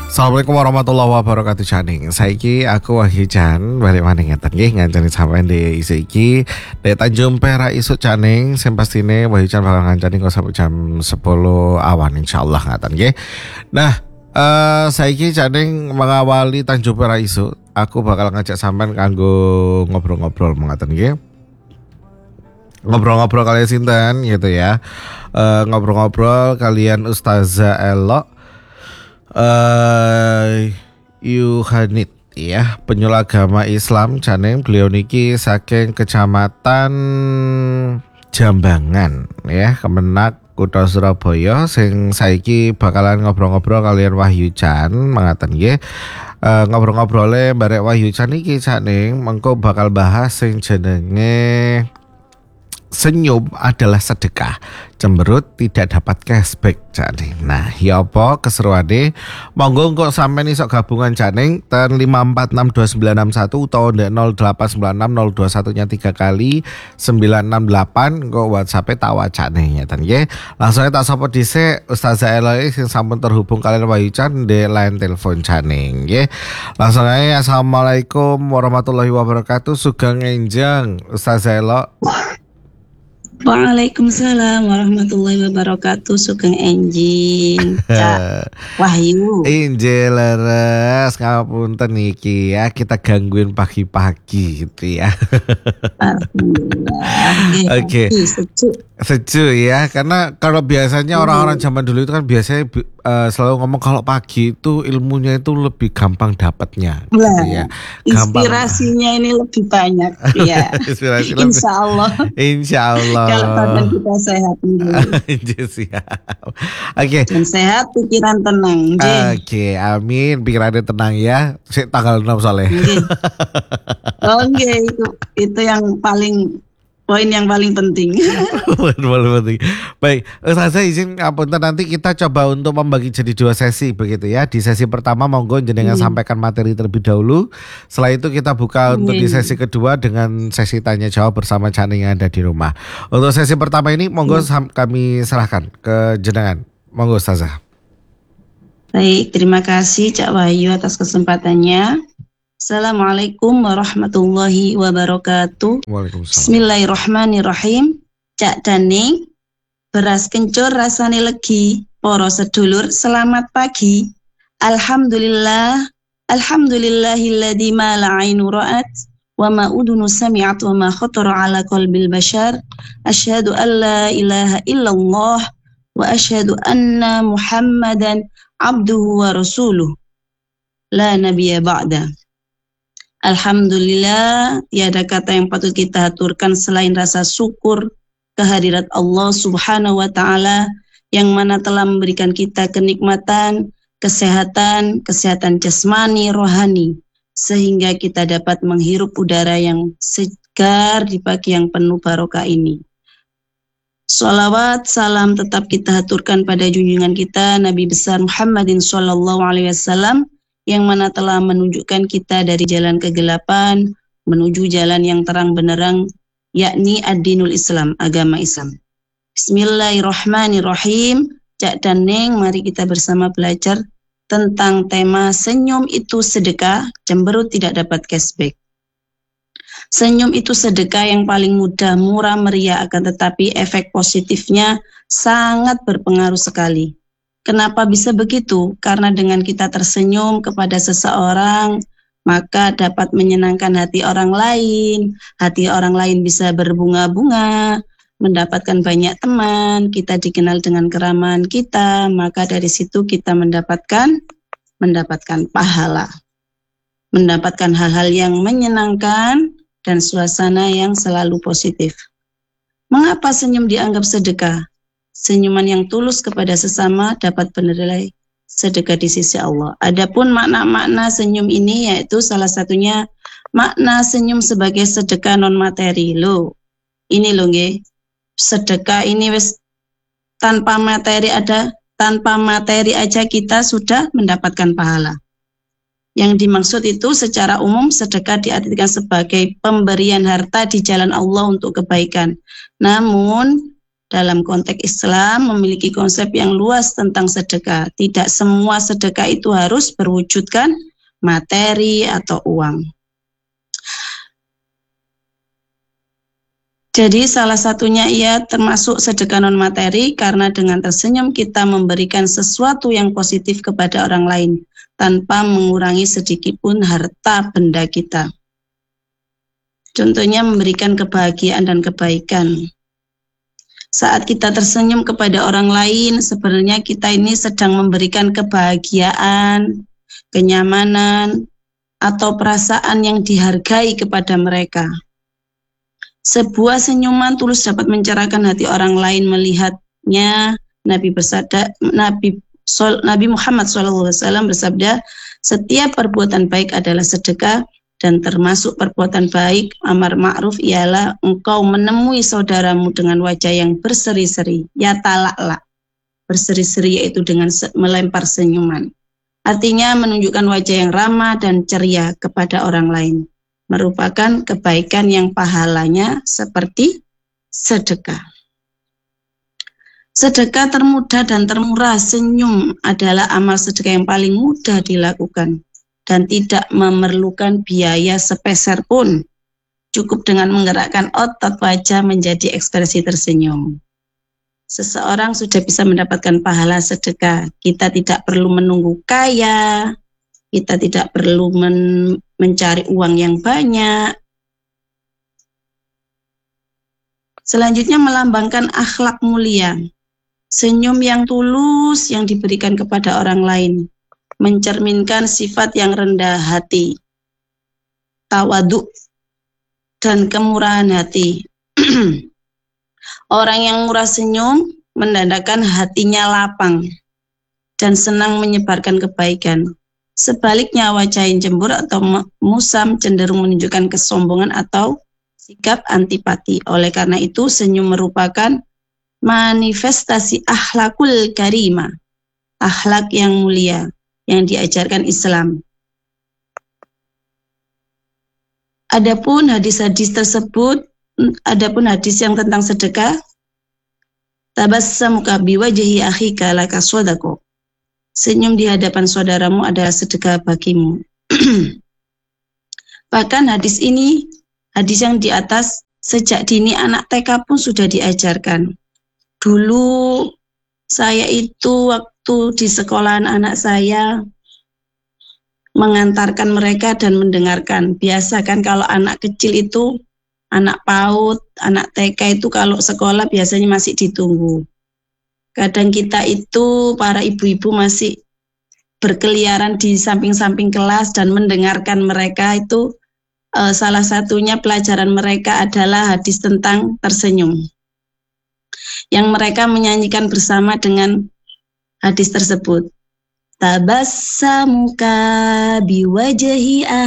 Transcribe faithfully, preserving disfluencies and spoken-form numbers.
Assalamualaikum warahmatullahi wabarakatuh Caning. Saiki aku Wahyu Jan balik maneh ngeten nggih ngancani sampean di isu iki di Tanjung Perak isuk Caning sing pastine Wahyu Jan bakal ngancani kok sampai jam sepuluh awan insyaallah ngaten nggih. Nah, eh saiki Caning mengawali Tanjung Perak isuk, aku bakal ngajak sampean kanggo ngobrol-ngobrol ngaten nggih. Ngobrol-ngobrol kalian sinten gitu ya. Uh, ngobrol-ngobrol kalian Ustazah Elok Uh, Yuhanit ya, penyuluh agama Islam Caning. Beliau niki saking Kecamatan Jambangan ya, Kemenak Kutha Surabaya, sing saiki bakalan ngobrol-ngobrol kalian Wahyu Jan mengaten nggih. Uh, ngobrol-ngobrole barek Wahyu Jan iki Caning mengko bakal bahas sing jenenge senyum adalah sedekah, cemberut tidak dapat cashback Caning. Nah, ya apa keseruane? Monggo kok sampean iso gabungan Caning ten lima empat enam dua sembilan enam satu utawa ndek nol delapan sembilan enam nol dua satu nya tiga kali sembilan enam delapan kok WhatsApp-e tawa Caning ngeten nggih. Langsung tak sapa dhisik Ustazah Eloi sing sampun terhubung kalian Wahyu Jan ndek line telepon Caning nggih. Langsung ae assalamualaikum warahmatullahi wabarakatuh. Sugeng enjang Ustazah Eloi. Waalaikumsalam warahmatullahi wabarakatuh. Sugeng enjing Cak Wahyu. Injil leres, ngapunten iki ya, kita gangguin pagi-pagi gitu ya. Alhamdulillah. Oke. Okay. Sejuk. Sejuk ya, karena kalau biasanya hmm. orang-orang zaman dulu itu kan biasanya uh, selalu ngomong kalau pagi itu ilmunya itu lebih gampang dapatnya gitu ya. Gampang. Inspirasinya ini lebih banyak ya. Inspirasi Insya Allah. Insya Allah. Kalau badan kita sehat dulu. Siap. Oke. Okay. Dan sehat, pikiran tenang. Oke, okay, amin. Pikirannya tenang ya. Sik tanggal enam soalnya. Okay. Oh okay. itu itu yang paling poin yang paling penting. paling penting. Baik, Ustazah izin apunten nanti kita coba untuk membagi jadi dua sesi begitu ya. Di sesi pertama monggo jenengan hmm. sampaikan materi terlebih dahulu. Setelah itu kita buka hmm. untuk di sesi kedua dengan sesi tanya jawab bersama Caning yang ada di rumah. Untuk sesi pertama ini monggo hmm. kami serahkan ke jenengan. Monggo Ustazah. Baik, terima kasih Cak Wahyu atas kesempatannya. Assalamualaikum warahmatullahi wabarakatuh. Bismillahirrahmanirrahim. Cak Daning, beras kencur rasane legi. Para sedulur selamat pagi. Alhamdulillah, alhamdulillahilladzi ma la ainu ra'at wa ma udhunu sami'at wa ma khatara ala qalbil bashar. Asyhadu an la ilaha illallah wa asyhadu anna Muhammadan abduhu wa rasuluh. La nabiyya ba'da. Alhamdulillah, tiada kata yang patut kita haturkan selain rasa syukur kehadirat Allah Subhanahu wa Ta'ala yang mana telah memberikan kita kenikmatan, kesehatan, kesehatan jasmani, rohani, sehingga kita dapat menghirup udara yang segar di pagi yang penuh barokah ini. Salawat, salam tetap kita haturkan pada junjungan kita Nabi besar Muhammadin Sallallahu Alaihi Wasallam, yang mana telah menunjukkan kita dari jalan kegelapan menuju jalan yang terang benderang, yakni ad-dinul Islam, agama Islam. Bismillahirrahmanirrahim. Cak Daning, mari kita bersama belajar tentang tema senyum itu sedekah, cemberut tidak dapat cashback. Senyum itu sedekah yang paling mudah, murah, meriah, akan tetapi efek positifnya sangat berpengaruh sekali. Kenapa bisa begitu? Karena dengan kita tersenyum kepada seseorang, maka dapat menyenangkan hati orang lain. Hati orang lain bisa berbunga-bunga, mendapatkan banyak teman, kita dikenal dengan keramahan kita, maka dari situ kita mendapatkan mendapatkan pahala. Mendapatkan hal-hal yang menyenangkan dan suasana yang selalu positif. Mengapa senyum dianggap sedekah? Senyuman yang tulus kepada sesama dapat bernilai sedekah di sisi Allah. Adapun makna-makna senyum ini yaitu salah satunya makna senyum sebagai sedekah non materi. Loh, ini loh nggih. Sedekah ini wis tanpa materi ada, tanpa materi aja kita sudah mendapatkan pahala. Yang dimaksud itu secara umum sedekah diartikan sebagai pemberian harta di jalan Allah untuk kebaikan. Namun dalam konteks Islam memiliki konsep yang luas tentang sedekah. Tidak semua sedekah itu harus berwujudkan materi atau uang. Jadi salah satunya ia termasuk sedekah non materi karena dengan tersenyum kita memberikan sesuatu yang positif kepada orang lain tanpa mengurangi sedikitpun harta benda kita. Contohnya memberikan kebahagiaan dan kebaikan. Saat kita tersenyum kepada orang lain, sebenarnya kita ini sedang memberikan kebahagiaan, kenyamanan, atau perasaan yang dihargai kepada mereka. Sebuah senyuman tulus dapat mencerahkan hati orang lain melihatnya. Nabi bersabda, Nabi, Nabi Muhammad shallallahu alaihi wasallam bersabda, setiap perbuatan baik adalah sedekah, dan termasuk perbuatan baik amar ma'ruf ialah engkau menemui saudaramu dengan wajah yang berseri-seri, ya talaklah, berseri-seri yaitu dengan melempar senyuman. Artinya menunjukkan wajah yang ramah dan ceria kepada orang lain, merupakan kebaikan yang pahalanya seperti sedekah. Sedekah termudah dan termurah. Senyum adalah amal sedekah yang paling mudah dilakukan dan tidak memerlukan biaya sepeser pun. Cukup dengan menggerakkan otot wajah menjadi ekspresi tersenyum. Seseorang sudah bisa mendapatkan pahala sedekah. Kita tidak perlu menunggu kaya, kita tidak perlu men- mencari uang yang banyak. Selanjutnya melambangkan akhlak mulia. Senyum yang tulus yang diberikan kepada orang lain mencerminkan sifat yang rendah hati, tawadhu, dan kemurahan hati. Orang yang murah senyum menandakan hatinya lapang dan senang menyebarkan kebaikan. Sebaliknya wajah yang cemburu atau musam cenderung menunjukkan kesombongan atau sikap antipati. Oleh karena itu senyum merupakan manifestasi akhlakul karimah, akhlak yang mulia yang diajarkan Islam. Adapun hadis-hadis tersebut, adapun hadis yang tentang sedekah, tabassamuka biwajhi akhika laka shadaqah. Senyum di hadapan saudaramu adalah sedekah bagimu. Bahkan hadis ini, hadis yang di atas, sejak dini anak T K pun sudah diajarkan. Dulu saya itu waktu di sekolahan anak saya mengantarkan mereka dan mendengarkan. Biasa kan kalau anak kecil itu, anak PAUD, anak T K itu kalau sekolah biasanya masih ditunggu. Kadang kita itu para ibu-ibu masih berkeliaran di samping-samping kelas dan mendengarkan mereka itu. Eh, salah satunya pelajaran mereka adalah hadis tentang tersenyum, yang mereka menyanyikan bersama dengan hadis tersebut. Tabassamuka biwajhi